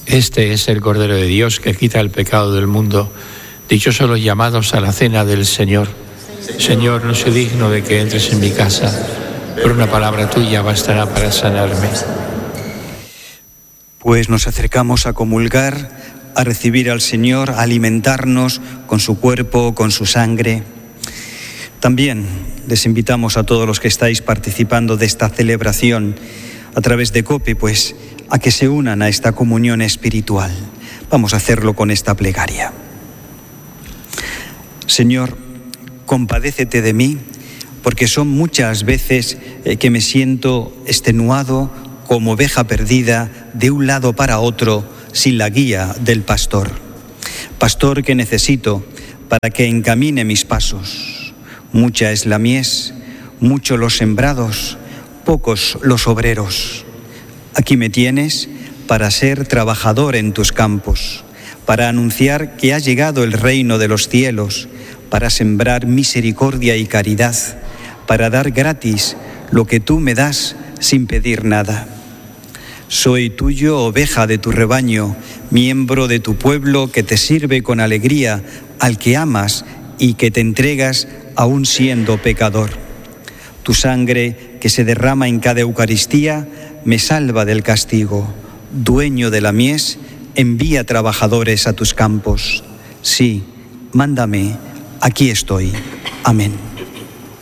Este es el Cordero de Dios que quita el pecado del mundo. Dichosos los llamados a la cena del Señor. Señor, no soy digno de que entres en mi casa, pero una palabra tuya bastará para sanarme. Pues nos acercamos a comulgar, a recibir al Señor, a alimentarnos con su cuerpo, con su sangre. También les invitamos a todos los que estáis participando de esta celebración a través de COPE, pues a que se unan a esta comunión espiritual. Vamos a hacerlo con esta plegaria. Señor, compadécete de mí, porque son muchas veces que me siento extenuado como oveja perdida de un lado para otro sin la guía del pastor. Pastor que necesito para que encamine mis pasos. Mucha es la mies, muchos los sembrados, pocos los obreros. Aquí me tienes para ser trabajador en tus campos, para anunciar que ha llegado el reino de los cielos, para sembrar misericordia y caridad, para dar gratis lo que tú me das sin pedir nada. Soy tuyo, oveja de tu rebaño, miembro de tu pueblo que te sirve con alegría, al que amas y que te entregas aún siendo pecador. Tu sangre que se derrama en cada Eucaristía me salva del castigo. Dueño de la mies, envía trabajadores a tus campos. Sí, mándame, aquí estoy. Amén.